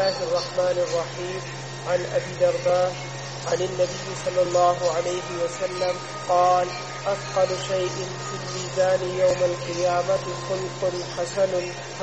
बिस्मिल्लाहिर्रहमानिर्रहीम अन अबी दर्दा अन नबी सल्लल्लाहु अलैहि वसल्लम क़ाल अस्क़लु शैइन फ़िल मीज़ान यौमल क़ियामति ख़ुल्क़ुन हसनुन